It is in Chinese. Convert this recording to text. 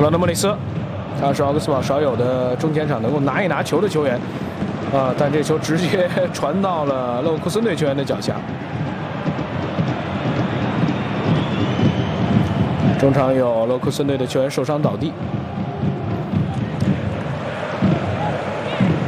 布朗德莫里斯，他是奥格斯堡少有的中前场能够拿一拿球的球员但这球直接传到了勒沃库森队球员的脚下。中场有勒沃库森队的球员受伤倒地。